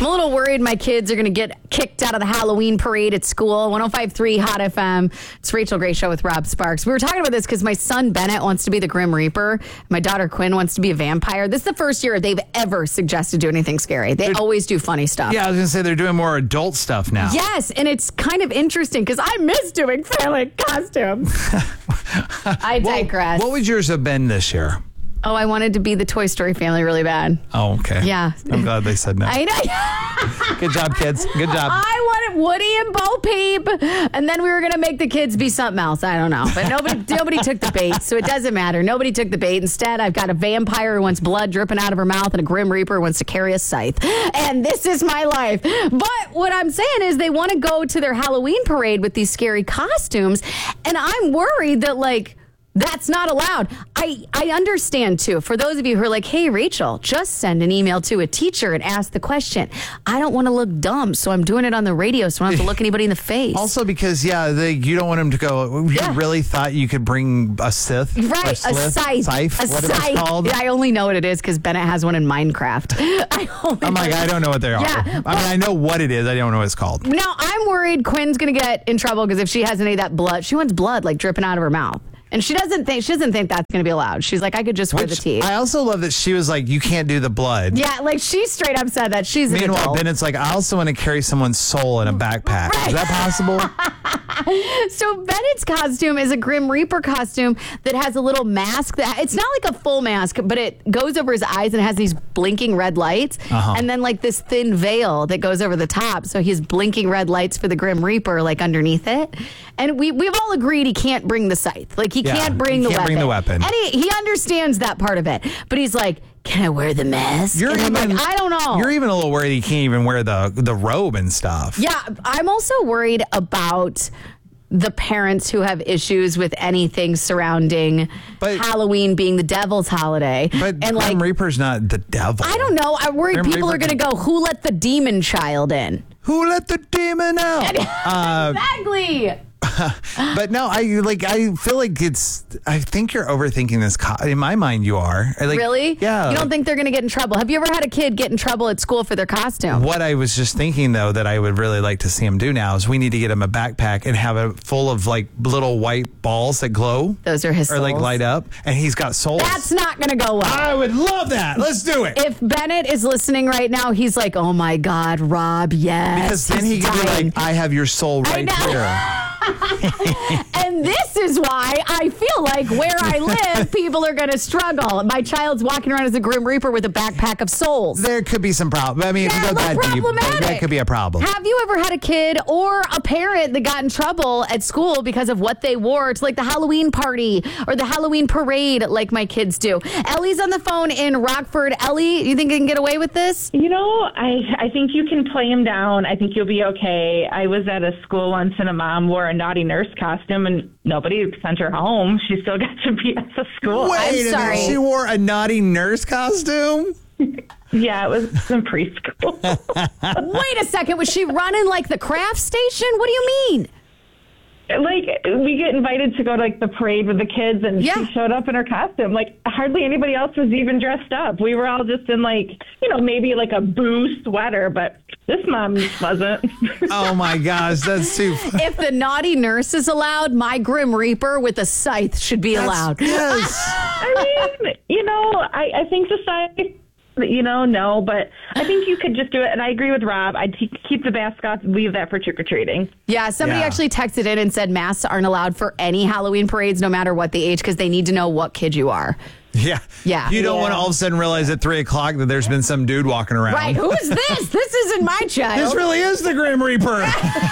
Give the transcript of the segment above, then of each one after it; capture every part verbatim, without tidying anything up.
I'm a little worried my kids are going to get kicked out of the Halloween parade at school. one oh five point three Hot F M. It's Rachel Gray Show with Rob Sparks. We were talking about this because my son Bennett wants to be the Grim Reaper. My daughter Quinn wants to be a vampire. This is the first year they've ever suggested do anything scary. They they're, always do funny stuff. Yeah, I was going to say they're doing more adult stuff now. Yes, and it's kind of interesting because I miss doing family costumes. I digress. Well, what would yours have been this year? Oh, I wanted to be the Toy Story family really bad. Oh, okay. Yeah. I'm glad they said no. I know. Good job, kids. Good job. I wanted Woody and Bo Peep, and then we were going to make the kids be something else. I don't know. But nobody nobody took the bait, so it doesn't matter. Nobody took the bait. Instead, I've got a vampire who wants blood dripping out of her mouth and a Grim Reaper who wants to carry a scythe. And this is my life. But what I'm saying is they want to go to their Halloween parade with these scary costumes, and I'm worried that, like, that's not allowed. I, I understand, too. For those of you who are like, hey, Rachel, just send an email to a teacher and ask the question. I don't want to look dumb, so I'm doing it on the radio so I don't have to look anybody in the face. Also because, yeah, they, you don't want them to go, you Yeah. really thought you could bring a Sith? Right, a, a slith, scythe. Scythe, A whatever scythe. it's called. I only know what it is because Bennett has one in Minecraft. I only I'm like, I don't know what they are. Yeah, I mean, I know what it is. I don't know what it's called. Now, I'm worried Quinn's going to get in trouble because if she has any of that blood, she wants blood like dripping out of her mouth. And she doesn't think she doesn't think that's going to be allowed. She's like, I could just wear the teeth. I also love that she was like, you can't do the blood. Yeah, like she straight up said that. She's an Meanwhile, adult. Bennett's like, I also want to carry someone's soul in a backpack. Right. Is that possible? So Bennett's costume is a Grim Reaper costume that has a little mask. That it's not like a full mask, but it goes over his eyes and has these blinking red lights. Uh-huh. And then like this thin veil that goes over the top. So he's blinking red lights for the Grim Reaper like underneath it. And we, we've all agreed he can't bring the scythe. Like he Yeah, can't bring he the can't weapon. bring the weapon. And he, he understands that part of it. But he's like, can I wear the mask? You're and I'm even, like, I don't know. You're even a little worried he can't even wear the, the robe and stuff. Yeah, I'm also worried about the parents who have issues with anything surrounding But- Halloween being the devil's holiday. But and Grim like, Reaper's not the devil. I don't know. I'm worried Grim people Reaper are going to can- go, who let the demon child in? Who let the demon out? uh, Exactly. but no, I like. I feel like it's. I think you're overthinking this. Co- in my mind, you are. I, like, Really? Yeah. You don't think they're going to get in trouble? Have you ever had a kid get in trouble at school for their costume? What I was just thinking, though, that I would really like to see him do now is we need to get him a backpack and have it full of like little white balls that glow Those are his or like souls. light up, and he's got souls. That's not going to go well. I would love that. Let's do it. If Bennett is listening right now, he's like, oh my God, Rob, yes. Because then he he's could be dying. like, I have your soul right know. here. And this is why I feel like where I live, people are going to struggle. My child's walking around as a Grim Reaper with a backpack of souls. There could be some problem. I mean, if you Yeah, go look that deep, problematic. that could be a problem. Have you ever had a kid or a parent that got in trouble at school because of what they wore to like the Halloween party or the Halloween parade like my kids do? Ellie's on the phone in Rockford. Ellie, you think you can get away with this? You know, I, I think you can play him down. I think you'll be okay. I was at a school once and a mom wore a naughty nurse costume and nobody sent her home. She still got to be at the school. Wait I'm a minute, sorry. she wore a naughty nurse costume? Yeah, it was in preschool. Wait a second. Was she running like the craft station? What do you mean? Like, we get invited to go to, like, the parade with the kids, and Yeah. she showed up in her costume. Like, hardly anybody else was even dressed up. We were all just in, like, you know, maybe, like, a boo sweater, but this mom wasn't. Oh, my gosh, that's too funny. If the naughty nurse is allowed, my Grim Reaper with a scythe should be allowed. Yes. I mean, you know, I, I think society, you know, no, but I think you could just do it. And I agree with Rob. I'd t- keep the mascots, leave that for trick-or-treating. Yeah, somebody Yeah. actually texted in and said masks aren't allowed for any Halloween parades, no matter what the age, because they need to know what kid you are. Yeah. Yeah. You don't Yeah. want to all of a sudden realize at three o'clock that there's been some dude walking around. Right, who is this? This isn't my child. This really is the Grim Reaper.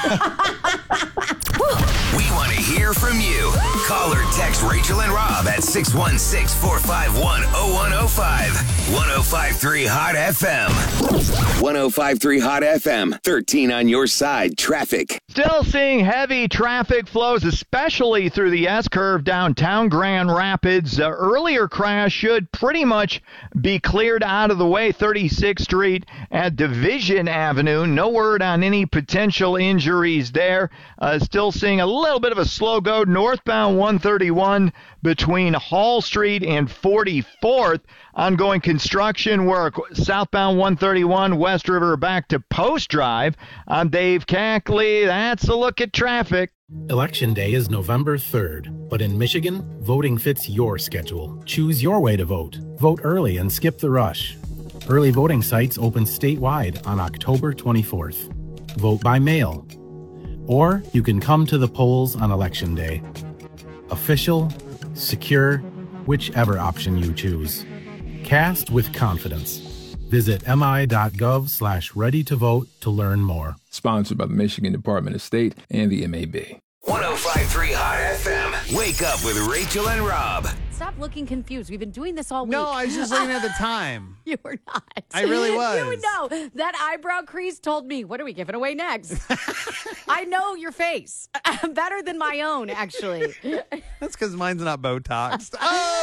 We want to hear from you. Call or text Rachel and Rob at six one six, four five one, oh one oh five. one oh five point three Hot F M. one oh five point three Hot F M. thirteen on your side. Traffic. Still seeing heavy traffic flows, especially through the S-curve downtown Grand Rapids. The earlier crash should pretty much be cleared out of the way. thirty-sixth Street at Division Avenue. No word on any potential injuries there. Uh, still seeing a little bit of a slow slow go northbound one thirty-one between Hall Street and forty-fourth. Ongoing construction work southbound one thirty-one West River back to Post Drive. I'm Dave Cackley. That's a look at traffic. Election Day is November third, but in Michigan, voting fits your schedule. Choose your way to vote. Vote early and skip the rush. Early voting sites open statewide on October twenty-fourth. Vote by mail. Or you can come to the polls on Election Day. Official, secure, whichever option you choose. Cast with confidence. Visit mi.gov slash ready to vote to learn more. Sponsored by the Michigan Department of State and the M A B. one oh five point three Hot F M. Wake up with Rachel and Rob. Stop looking confused. We've been doing this all week. No, I was just looking at the time. You were not. I really was. You would know. That eyebrow crease told me, what are we giving away next? I know your face. Better than my own, actually. That's because mine's not Botoxed.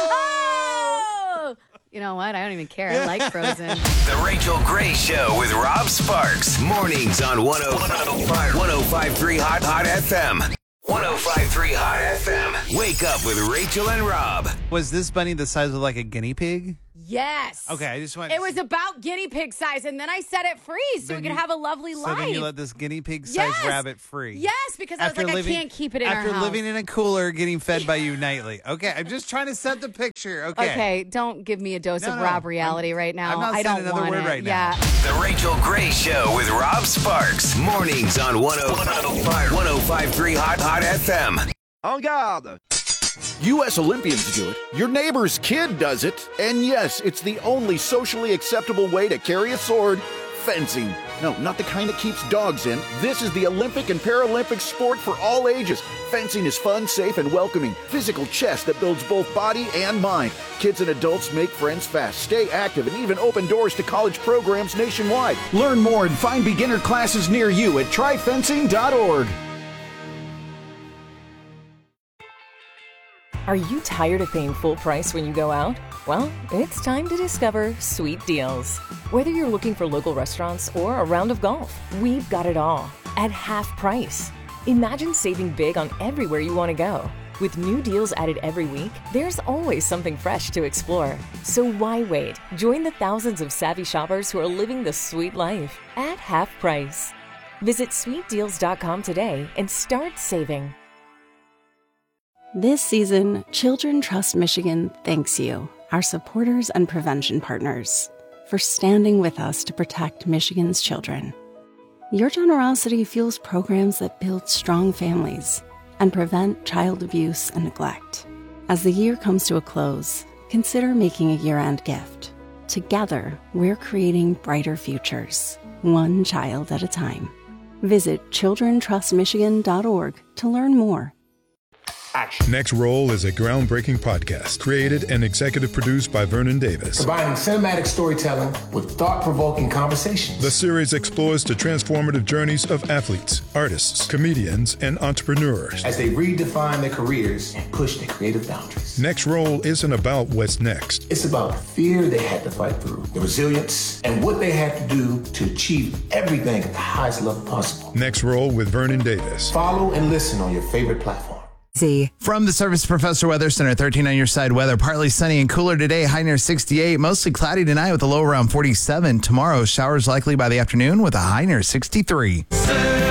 Oh! You know what? I don't even care. I like Frozen. The Rachel Gray Show with Rob Sparks. Mornings on one oh five point three Hot Hot F M. one oh five point three Hot F M. Wake up with Rachel and Rob. Was this bunny the size of like a guinea pig? Yes. Okay, I just went. It was about guinea pig size, and then I set it free so Then we could you- have a lovely So life. then you let this guinea pig sized Yes. rabbit free. Yes, because I was like, I can't keep it in our After house. living in a cooler, getting fed by you nightly. Okay, I'm just trying to set the picture. Okay. Okay, don't give me a dose No, of no, Rob reality right now. I'm not I saying don't another want word it. right now. Yeah. The Rachel Gray Show with Rob Sparks. Mornings on one oh five point three Hot Hot F M. En garde! U S Olympians do it, your neighbor's kid does it, and yes, it's the only socially acceptable way to carry a sword, fencing. No, not the kind that keeps dogs in. This is the Olympic and Paralympic sport for all ages. Fencing is fun, safe, and welcoming. Physical chess that builds both body and mind. Kids and adults make friends fast, stay active, and even open doors to college programs nationwide. Learn more and find beginner classes near you at try fencing dot org. Are you tired of paying full price when you go out? Well, it's time to discover Sweet Deals. Whether you're looking for local restaurants or a round of golf, we've got it all at half price. Imagine saving big on everywhere you want to go. With new deals added every week, there's always something fresh to explore. So why wait? Join the thousands of savvy shoppers who are living the sweet life at half price. Visit sweet deals dot com today and start saving. This season, Children Trust Michigan thanks you, our supporters and prevention partners, for standing with us to protect Michigan's children. Your generosity fuels programs that build strong families and prevent child abuse and neglect. As the year comes to a close, consider making a year-end gift. Together, we're creating brighter futures, one child at a time. Visit children trust michigan dot org to learn more. Next Roll is a groundbreaking podcast created and executive produced by Vernon Davis. Combining cinematic storytelling with thought-provoking conversations. The series explores the transformative journeys of athletes, artists, comedians, and entrepreneurs as they redefine their careers and push their creative boundaries. Next Roll isn't about what's next. It's about the fear they had to fight through, the resilience, and what they had to do to achieve everything at the highest level possible. Next Roll with Vernon Davis. Follow and listen on your favorite platform. From the Service Professor Weather Center, thirteen on your side weather. Partly sunny and cooler today, high near sixty-eight. Mostly cloudy tonight with a low around forty-seven. Tomorrow, showers likely by the afternoon with a high near sixty-three.